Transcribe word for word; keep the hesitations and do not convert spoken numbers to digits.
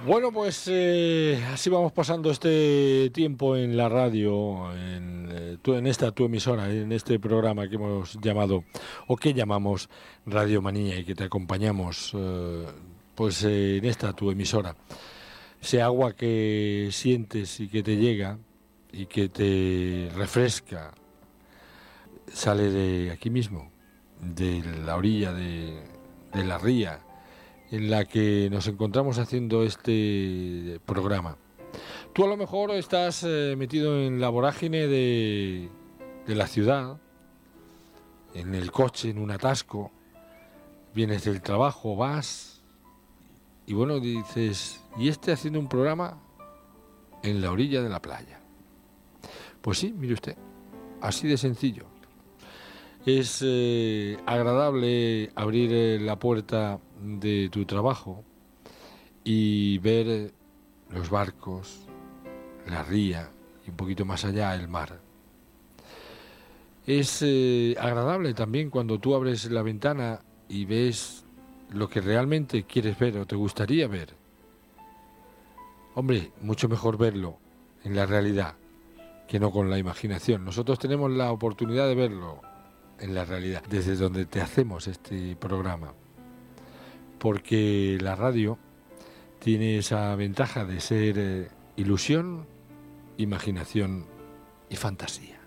Bueno, pues eh, así vamos pasando este tiempo en la radio, en, eh, tu, en esta tu emisora, en este programa que hemos llamado, o que llamamos Radio Manía y que te acompañamos, eh, pues eh, en esta tu emisora. Ese agua que sientes y que te llega y que te refresca, sale de aquí mismo, de la orilla de, de la ría, en la que nos encontramos haciendo este programa. Tú a lo mejor estás eh, metido en la vorágine de, de la ciudad, en el coche, en un atasco, vienes del trabajo, vas y bueno, dices, ¿y este haciendo un programa en la orilla de la playa? Pues sí, mire usted, así de sencillo. Es eh, agradable abrir eh, la puerta de tu trabajo y ver los barcos, la ría y un poquito más allá el mar. Es eh, agradable también cuando tú abres la ventana y ves lo que realmente quieres ver o te gustaría ver. Hombre, mucho mejor verlo en la realidad que no con la imaginación. Nosotros tenemos la oportunidad de verlo en la realidad, desde donde te hacemos este programa. Porque la radio tiene esa ventaja de ser eh, ilusión, imaginación y fantasía.